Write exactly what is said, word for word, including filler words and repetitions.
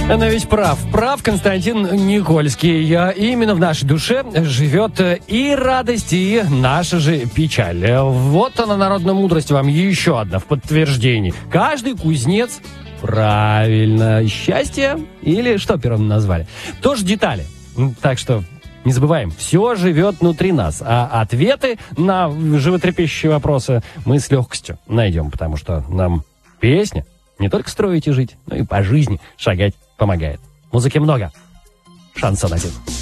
Но ведь прав, прав Константин Никольский. Именно в нашей душе живет и радость, и наша же печаль. Вот она, народная мудрость, вам еще одна в подтверждении. Каждый кузнец, правильно, счастье или что первым назвали? Тоже детали. Так что не забываем, все живет внутри нас, а ответы на животрепещущие вопросы мы с легкостью найдем, потому что нам песня не только строить и жить, но и по жизни шагать помогает. Музыки много. Шансон один.